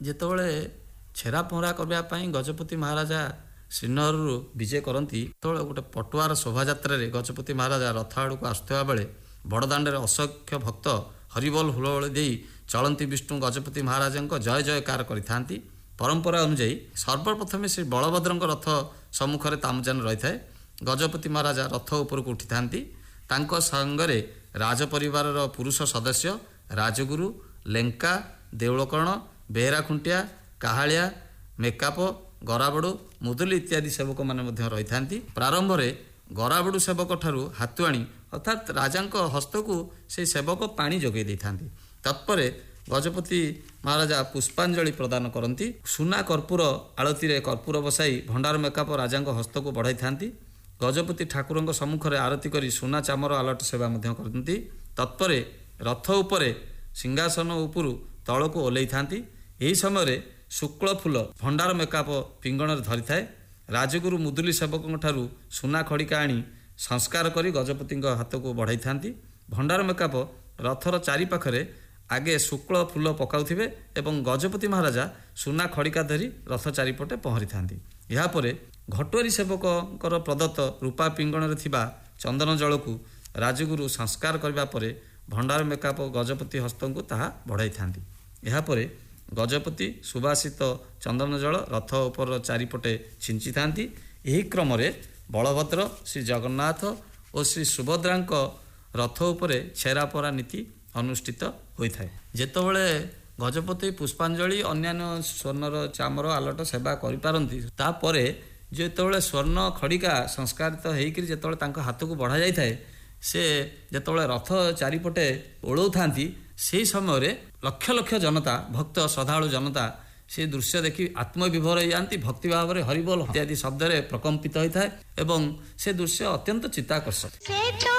ଯେତେବେଳେ ଛେରା ପହଁରା କରିବା ପାଇଁ ଗଜପତି ମହାରାଜା ଶ୍ରୀନଗରରୁ ବିଜେ କରନ୍ତି, ସେତେବେଳେ ଗୋଟେ ପଟୁଆର ଶୋଭାଯାତ୍ରାରେ ଗଜପତି ମହାରାଜା ରଥ ଆଡ଼କୁ ଆସୁଥିବା ବେଳେ ବଡ଼ଦାଣ୍ଡରେ ଅସଂଖ୍ୟ ଭକ୍ତ ହରିବୋଲ ହୁଳହୁଳି ଦେଇ ଚଳନ୍ତି ବିଷ୍ଣୁ ଗଜପତି ମହାରାଜାଙ୍କ ଜୟ ଜୟକାର କରିଥାନ୍ତି। ପରମ୍ପରା ଅନୁଯାୟୀ ସର୍ବପ୍ରଥମେ ଶ୍ରୀ ବଳଭଦ୍ରଙ୍କ ରଥ ସମ୍ମୁଖରେ ତାମଯାନ ରହିଥାଏ। ଗଜପତି ମହାରାଜା ରଥ ଉପରକୁ ଉଠିଥାନ୍ତି। ତାଙ୍କ ସାଙ୍ଗରେ ରାଜପରିବାରର ପୁରୁଷ ସଦସ୍ୟ, ରାଜଗୁରୁ, ଲେଙ୍କା, ଦେଉଳକରଣ, ବେହେରା ଖୁଣ୍ଟିଆ, କାହାଳିଆ, ମେକାପ, ଗରାବଡ଼ୁ, ମୁଦୁଲି ଇତ୍ୟାଦି ସେବକମାନେ ମଧ୍ୟ ରହିଥାନ୍ତି। ପ୍ରାରମ୍ଭରେ ଗରାବଡ଼ୁ ସେବକଠାରୁ ହାତୁଆଣି ଅର୍ଥାତ୍ ରାଜାଙ୍କ ହସ୍ତକୁ ସେହି ସେବକ ପାଣି ଯୋଗାଇ ଦେଇଥାନ୍ତି। ତତ୍ପରେ ଗଜପତି ମହାରାଜା ପୁଷ୍ପାଞ୍ଜଳି ପ୍ରଦାନ କରନ୍ତି। ସୁନା କର୍ପୂର ଆଳତିରେ କର୍ପୂର ବସାଇ ଭଣ୍ଡାର ମେକାପ ରାଜାଙ୍କ ହସ୍ତକୁ ବଢ଼ାଇଥାନ୍ତି। ଗଜପତି ଠାକୁରଙ୍କ ସମ୍ମୁଖରେ ଆରତି କରି ସୁନା ଚାମର ଆଲଟ ସେବା ମଧ୍ୟ କରନ୍ତି। ତତ୍ପରେ ରଥ ଉପରେ ସିଂହାସନ ଉପରୁ ତଳକୁ ଓହ୍ଲାଇଥାନ୍ତି। ଏହି ସମୟରେ ଶୁକ୍ଳ ଫୁଲ ଭଣ୍ଡାର ମେକାପ ପିଙ୍ଗଣରେ ଧରିଥାଏ। ରାଜଗୁରୁ ମୁଦୁଲି ସେବକଙ୍କଠାରୁ ସୁନା ଖଡ଼ିକା ଆଣି ସଂସ୍କାର କରି ଗଜପତିଙ୍କ ହାତକୁ ବଢ଼ାଇଥାନ୍ତି। ଭଣ୍ଡାର ମେକାପ ରଥର ଚାରିପାଖରେ ଆଗେ ଶୁକ୍ଳ ଫୁଲ ପକାଉଥିବେ ଏବଂ ଗଜପତି ମହାରାଜା ସୁନା ଖଡ଼ିକା ଧରି ରଥ ଚାରିପଟେ ପହଁରିଥାନ୍ତି। ଏହାପରେ ଘଟୁଆରୀ ସେବକଙ୍କର ପ୍ରଦତ୍ତ ରୂପା ପିଙ୍ଗଣରେ ଥିବା ଚନ୍ଦନ ଜଳକୁ ରାଜଗୁରୁ ସଂସ୍କାର କରିବା ପରେ ଭଣ୍ଡାର ମେକାପ ଗଜପତି ହସ୍ତଙ୍କୁ ତାହା ବଢ଼ାଇଥାନ୍ତି। ଏହାପରେ ଗଜପତି ସୁବାସିତ ଚନ୍ଦନ ଜଳ ରଥ ଉପର ଚାରିପଟେ ଛିଞ୍ଚିଥାନ୍ତି। ଏହି କ୍ରମରେ ବଳଭଦ୍ର, ଶ୍ରୀ ଜଗନ୍ନାଥ ଓ ଶ୍ରୀ ସୁଭଦ୍ରାଙ୍କ ରଥ ଉପରେ ଛେରାପହଁରା ନୀତି ଅନୁଷ୍ଠିତ ହୋଇଥାଏ। ଯେତେବେଳେ ଗଜପତି ପୁଷ୍ପାଞ୍ଜଳି ଅନ୍ୟାନ୍ୟ ସ୍ୱର୍ଣ୍ଣର ଚାମର ଆଲଟ ସେବା କରିପାରନ୍ତି, ତାପରେ ଯେତେବେଳେ ସ୍ୱର୍ଣ୍ଣ ଖଡ଼ିକା ସଂସ୍କାରିତ ହେଇକରି ଯେତେବେଳେ ତାଙ୍କ ହାତକୁ ବଢ଼ାଯାଇଥାଏ, ସେ ଯେତେବେଳେ ରଥ ଚାରିପଟେ ଓଳଉଥାନ୍ତି, ସେହି ସମୟରେ ଲକ୍ଷ ଲକ୍ଷ ଜନତା, ଭକ୍ତ ଶ୍ରଦ୍ଧାଳୁ ଜନତା ସେ ଦୃଶ୍ୟ ଦେଖି ଆତ୍ମବିଭୋର ହୋଇଯାଆନ୍ତି। ଭକ୍ତି ଭାବରେ ହରିବୋଲ ଇତ୍ୟାଦି ଶବ୍ଦରେ ପ୍ରକମ୍ପିତ ହୋଇଥାଏ ଏବଂ ସେ ଦୃଶ୍ୟ ଅତ୍ୟନ୍ତ ଚିତ୍ତାକର୍ଷକ।